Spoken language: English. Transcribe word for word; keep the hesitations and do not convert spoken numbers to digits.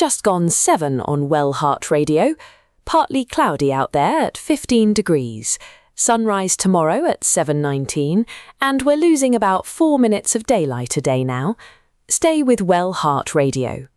just gone seven on Well Heart Radio. Partly cloudy out there at fifteen degrees. Sunrise tomorrow at seven nineteen, and we're losing about four minutes of daylight a day now. Stay with Well Heart Radio.